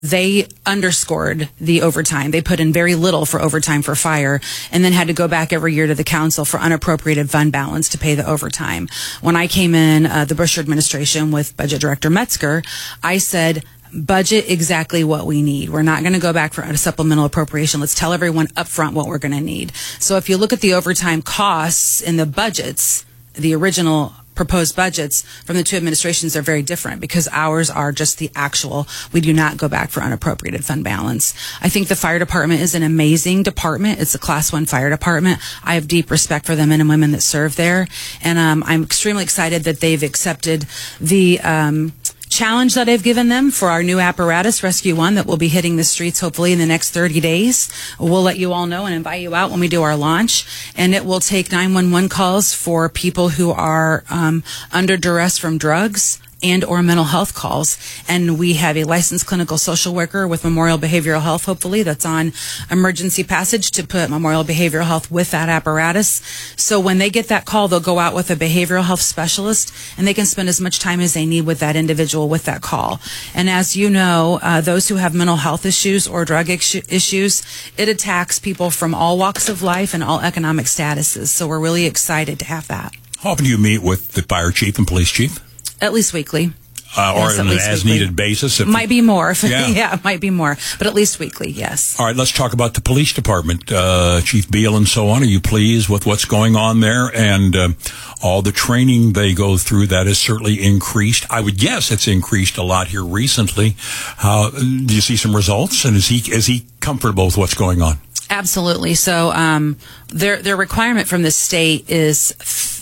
they underscored the overtime. They put in very little for overtime for fire and then had to go back every year to the council for unappropriated fund balance to pay the overtime. When I came in the Bush administration with Budget Director Metzger, I said, budget exactly what we need. We're not going to go back for a supplemental appropriation. Let's tell everyone up front what we're going to need. So if you look at the overtime costs in the budgets, the original proposed budgets from the two administrations are very different because ours are just the actual. We do not go back for unappropriated fund balance. I think the fire department is an amazing department. It's a Class 1 fire department. I have deep respect for the men and women that serve there. And I'm extremely excited that they've accepted the challenge that I've given them for our new apparatus, Rescue One, that will be hitting the streets hopefully in the next 30 days. We'll let you all know and invite you out when we do our launch. And it will take 911 calls for people who are under duress from drugs and or mental health calls. And we have a licensed clinical social worker with Memorial Behavioral Health, hopefully, that's on emergency passage to put Memorial Behavioral Health with that apparatus. So when they get that call, they'll go out with a behavioral health specialist and they can spend as much time as they need with that individual with that call. And as you know, those who have mental health issues or drug issues, it attacks people from all walks of life and all economic statuses. So we're really excited to have that. How often do you meet with the fire chief and police chief? At least weekly. Or on an as-needed basis? Might be more. Yeah, it might be more. But at least weekly, yes. All right, let's talk about the police department. Chief Beal and so on. Are you pleased with what's going on there? And all the training they go through, that has certainly increased. I would guess it's increased a lot here recently. Do you see some results? And is he comfortable with what's going on? Absolutely. So their requirement from the state is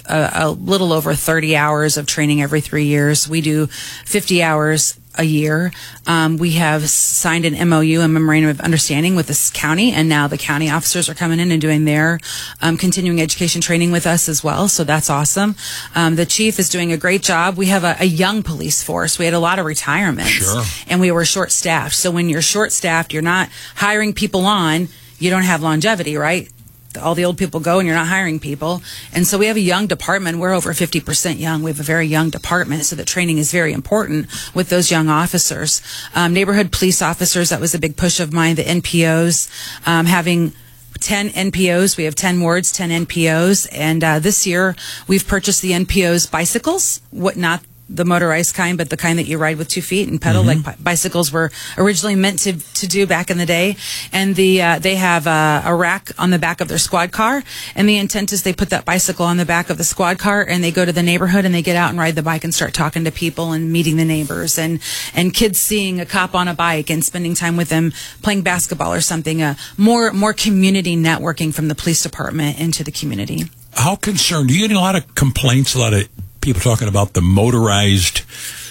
a little over 30 hours of training every 3 years. We do 50 hours a year. We have signed an MOU, a memorandum of understanding with this county, and now the county officers are coming in and doing their continuing education training with us as well. So that's awesome. The chief is doing a great job. We have a young police force. We had a lot of retirements, sure, and we were short-staffed. So when you're short-staffed, you're not hiring people on. You don't have longevity, right? All the old people go and you're not hiring people. And so we have a young department. We're over 50% young. We have a very young department, so the training is very important with those young officers. Neighborhood police officers, that was a big push of mine, the NPOs, having 10 NPOs. We have 10 wards, 10 NPOs. And this year we've purchased the NPOs bicycles, not the motorized kind, but the kind that you ride with 2 feet and pedal, like bicycles were originally meant to do back in the day. And they have a rack on the back of their squad car, and the intent is they put that bicycle on the back of the squad car and they go to the neighborhood and they get out and ride the bike and start talking to people and meeting the neighbors, and kids seeing a cop on a bike and spending time with them playing basketball or something. More community networking from the police department into the community. How concerned? Do you get a lot of complaints, a lot of people talking about the motorized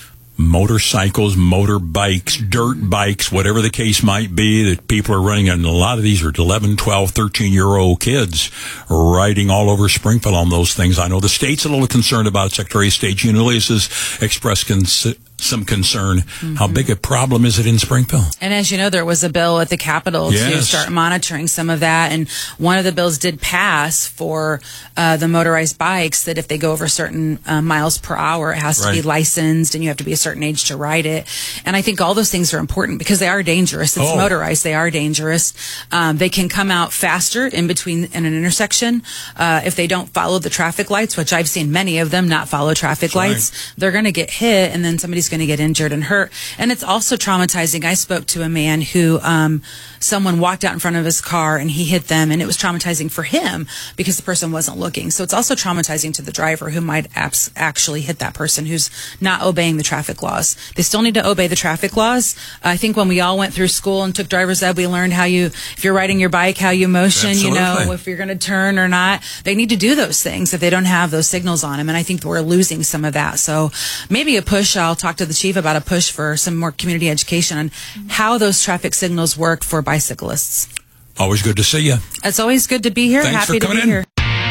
motorcycles, motorbikes, dirt bikes, whatever the case might be, that people are running, and a lot of these are 11, 12, 13-year-old kids riding all over Springfield on those things. I know the state's a little concerned about it. Secretary of State Gina Ilias has expressed some concern. How big a problem is it in Springfield? And as you know, there was a bill at the Capitol to start monitoring some of that, and one of the bills did pass for the motorized bikes, that if they go over certain miles per hour, it has to be licensed and you have to be a certain age to ride it. And I think all those things are important because they are dangerous. It's motorized. They are dangerous. They can come out faster in an intersection. If they don't follow the traffic lights, which I've seen many of them not follow traffic lights, they're going to get hit, and then somebody's going to get injured and hurt. And it's also traumatizing. I spoke to a man who someone walked out in front of his car and he hit them, and it was traumatizing for him because the person wasn't looking. So it's also traumatizing to the driver who might actually hit that person who's not obeying the traffic laws. They still need to obey the traffic laws. I think when we all went through school and took driver's ed, we learned if you're riding your bike, how you motion, if you're going to turn or not. They need to do those things if they don't have those signals on them. And I think we're losing some of that. So maybe a push. I'll talk to the chief about a push for some more community education on how those traffic signals work for bicyclists. Always good to see you. It's always good to be here. Thanks Happy for coming to be in. here.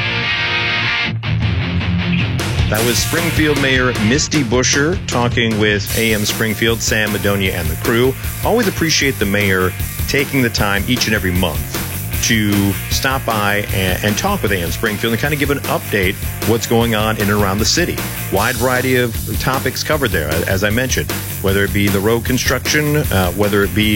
That was Springfield Mayor Misty Buscher talking with AM Springfield, Sam Madonia, and the crew. Always appreciate the mayor taking the time each and every month to stop by and talk with AM Springfield and kind of give an update what's going on in and around the city. Wide variety of topics covered there, as I mentioned, whether it be the road construction, whether it be